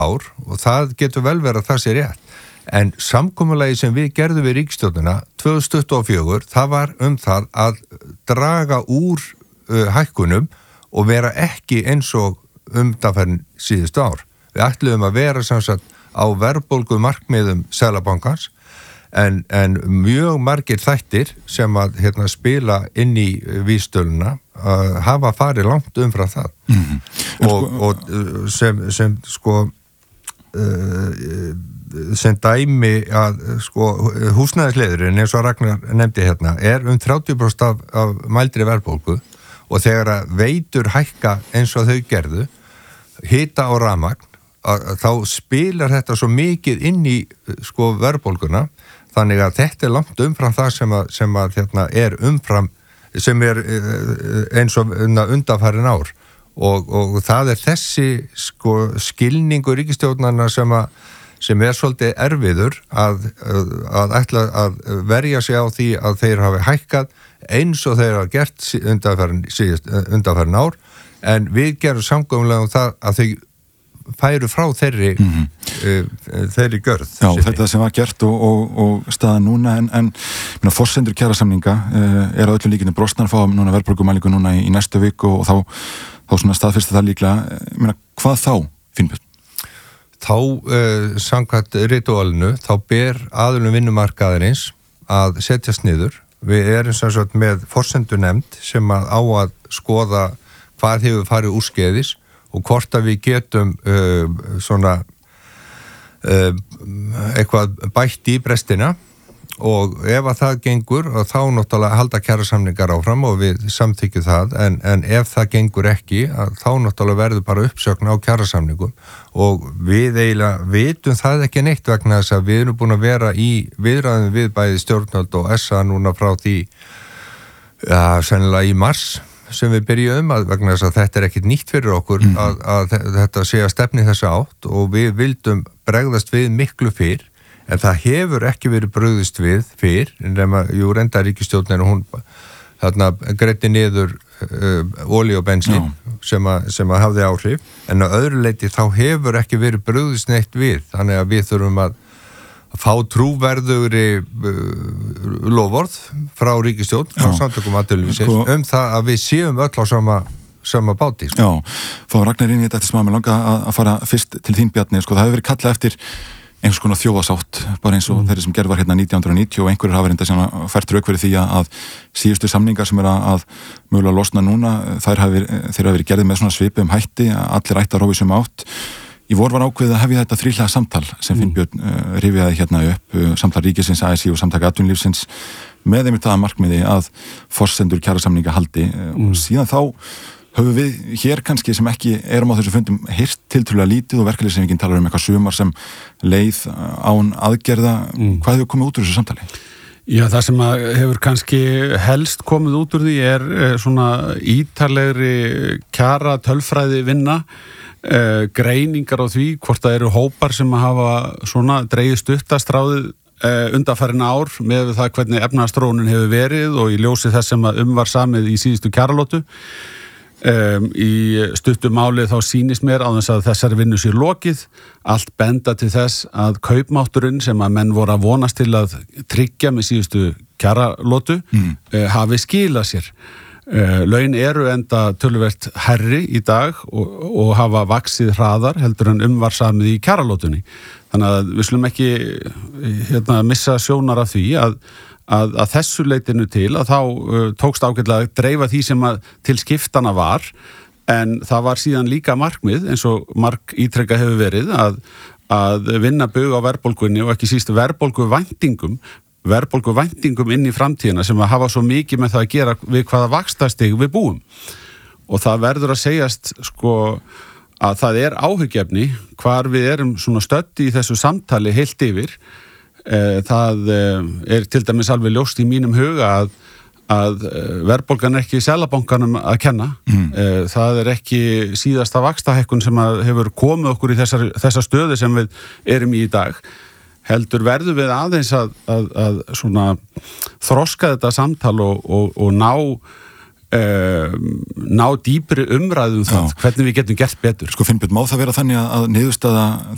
ár og það getur vel verið að það sé rétt. En samkomulagi sem við gerðum við ríkisstjórnina 2024, það var það að draga úr hækkunum og vera ekki eins og undanfarin síðustu ár. Við ætluðum að vera samsagt á verðbólgu markmiðum Seðlabankans en mjög margir þættir sem að spila inn í vísitöluna hafa farið langt umfram það. Og sem dæmi að húsnæðisliðurinn eins og Ragnar nefndi 30% af mældri verðbólgu og þegar að veitur hækka eins og þau gerðu hita og rafmagn þá spilar þetta svo mikið inn í verðbólguna þannig að þetta langt umfram það sem að er umfram sem eins og undanfarin ár og það þessi skilningur ríkisstjórnarna sem svolítið erfiður að ætla að verja sig á því að þeir hafi hækkað eins og þeir hafa gert undanfarin ár en við gerum samkomulega það að þau færu frá þeirri gjörð. Já, þetta sem var gert og staðan núna en forsendur kjarasamninga að öllum líkinu brostnar fáum núna verðbólgumælingu núna í næstu viku og þá svona staðfyrstu það líklega hvað þá, Finnbjörn? Þá, samkvæmt ritúalinu, þá ber aðilum vinnumarkaðarins að setjast niður. Við erum sem sagt með forsendunefnd sem á að skoða hvað hefur farið úrskeiðis og hvort að við getum eitthvað bætt í brestina og ef að það gengur þá náttúrulega halda kjarasamningar áfram og við samþykjum það en ef það gengur ekki þá náttúrulega verður bara uppsögn á kjarasamningum og við eiginlega vitum það ekki neitt vegna þess að við erum búin að vera í viðræðum við bæði stjórnvöld og SA núna frá því sennilega í mars sem við byrjum vegna þess að þetta ekkit nýtt fyrir okkur að þetta sé að stefni þessa átt og við vildum bregðast við miklu fyrr en það hefur ekki verið brugðist við fyrr nema reynda ríkisstjórnin og hún þarna greiddi niður olíu og bensín sem að hafði áhrif en á öðru leyti þá hefur ekki verið brugðist neitt við þannig að við þurfum að fá trúverðugri loforð frá ríkisstjórn frá samtökum atvinnulífsins það að við séum öll á sama báti. Já, fá Ragnar inn í þetta sem að mér langa að fara fyrst til þín Bjarni, það hefur verið kallað eftir einhvers konar þjóðasátt, bara eins og þeirri sem gerð var 1990 og einhverjir hafa reynda sem fært rauk fyrir því að síðustu samningar sem að mögulega losna núna, þeir hafa verið gerðið með svona svipum hætti, allir ættar róið sem átt. Í vor var ákveðið að hefja þetta þríhliða samtal sem Finnbjörn rifjaði upp, samtal ríkisins, ASÍ og samtaka atvinnulífsins með einmitt það markmiði að forsendur kjarasamninga haldi og síðan þá höfum við hér kannski sem ekki erum á þessu fundum heyrt tiltölulega lítið og verkalýðshreyfingin talar eitthvað sumar sem leið án aðgerða. Hvað hefur komið út úr þessu samtali? Já, það sem hefur kannski helst komið út úr því svona ítarlegri kjara tölfræði vinna greiningar á því hvort það eru hópar sem hafa svona dregið stuttastráðið undanfarin ár með það hvernig efnahagsþróunin hefur verið og í ljósi þess sem var samið í síðustu kjaralótu í stuttu máli þá sýnist mér á þess að þessari vinnu sé lokið allt benda til þess að kaupmátturinn sem að menn voru að vonast til að tryggja með síðustu kjaralótu hafi skilað sér. Laun eru enda töluvert hærri í dag og hafa vaxið hraðar heldur en var samið í kjaralótunni. Þannig að við slum ekki missa sjónar af því að þessu leitinu til að þá tókst ágætlega að dreifa því sem til skiptana var en það var síðan líka markmið eins og mark ítrekka hefur verið að vinna bug á verðbólgunni og ekki síst verðbólguvæntingum inn í framtíðina sem að hafa svo mikið með það að gera við hvaða vaxtastig við búum og það verður að segjast að það áhyggjefni hvar við erum svona stödd í þessu samtali heilt yfir það til dæmis alveg ljóst í mínum huga að verðbólgan ekki Seðlabankanum að kenna það ekki síðasta vaxtahækkun sem hefur komið okkur í þessa stöðu sem við erum í dag heldur verður við aðeins að svona þroska þetta samtal og ná dýpri umræðum það, hvernig við getum gert betur. Finnbjörn, má það vera þannig að niðurstaða